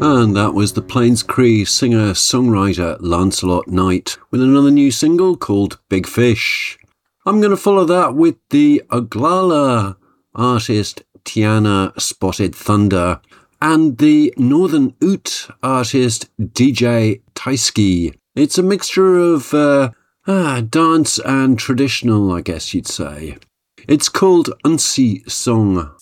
And that was the Plains Cree singer-songwriter Lancelot Knight with another new single called Big Fish. I'm going to follow that with the Oglala artist Tiana Spotted Thunder and the Northern Ute artist DJ Taiski. It's a mixture of dance and traditional, I guess you'd say. It's called Unsi Song.